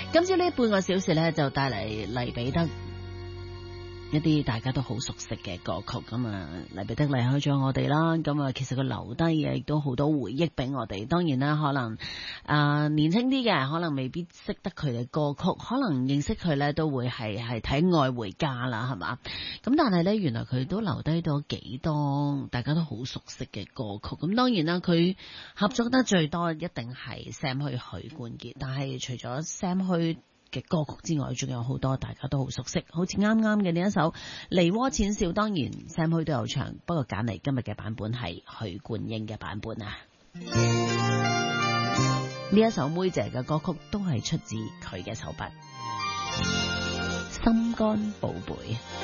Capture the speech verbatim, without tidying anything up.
今朝呢半個小時咧就帶嚟黎彼得一啲大家都好熟悉嘅歌曲，咁啊黎彼得離開咗我哋啦，咁啊其實佢留低嘅亦都好多回憶俾我哋。當然啦，可能啊、呃、年輕啲嘅可能未必識得佢嘅歌曲，可能認識佢咧都會係係睇愛回家啦，係嘛？咁但係咧原來佢都留低咗幾多大家都好熟悉嘅歌曲。咁當然啦，佢合作得最多一定係 Sam 虛許冠傑，但係除咗 Sam 虛嘅歌曲之外，仲有好多大家都好熟悉，好似啱啱嘅呢一首《梨渦淺笑》，當然 Sam 虛都有唱，不過揀嚟今日嘅版本係許冠英嘅版本啊。呢一首妹姐嘅歌曲都係出自佢嘅手筆，心肝寶貝。